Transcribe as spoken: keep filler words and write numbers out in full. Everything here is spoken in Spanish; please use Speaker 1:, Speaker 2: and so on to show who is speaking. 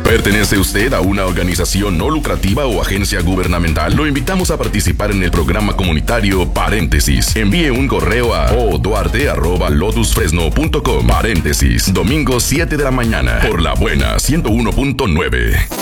Speaker 1: ¿Pertenece usted a una organización no lucrativa o agencia gubernamental? Lo invitamos a participar en el programa comunitario Paréntesis. Envíe un correo a oduarte arroba lotus fresno punto com. Paréntesis, domingo siete de la mañana, por La Buena ciento uno punto nueve.